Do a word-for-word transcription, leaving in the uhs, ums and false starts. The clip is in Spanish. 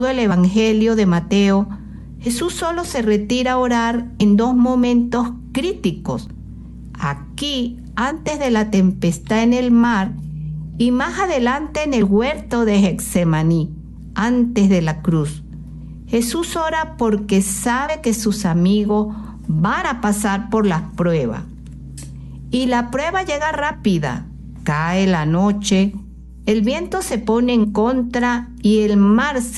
el Evangelio de Mateo, Jesús solo se retira a orar en dos momentos críticos. Aquí, antes de la tempestad en el mar, y más adelante en el huerto de Getsemaní, antes de la cruz. Jesús ora porque sabe que sus amigos van a pasar por las pruebas. Y la prueba llega rápida. Cae la noche, el viento se pone en contra y el mar se